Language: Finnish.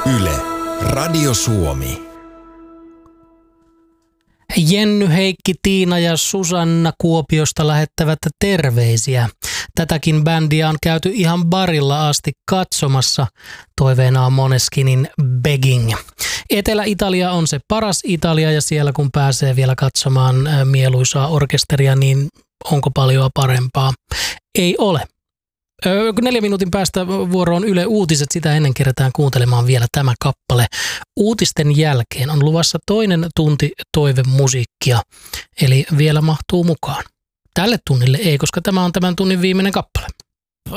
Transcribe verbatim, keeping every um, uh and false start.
Yle, Radio Suomi. Jenny, Heikki, Tiina ja Susanna Kuopiosta lähettävät terveisiä. Tätäkin bändiä on käyty ihan barilla asti katsomassa. Toiveena on Måneskinin Begging. Etelä-Italia on se paras Italia ja siellä kun pääsee vielä katsomaan mieluisaa orkesteria, niin onko paljon parempaa? Ei ole. Neljän minuutin päästä vuoroon Yle Uutiset, sitä ennen kerätään kuuntelemaan vielä tämä kappale. Uutisten jälkeen on luvassa toinen tunti toivemusiikkia, eli vielä mahtuu mukaan. Tälle tunnille ei, koska tämä on tämän tunnin viimeinen kappale.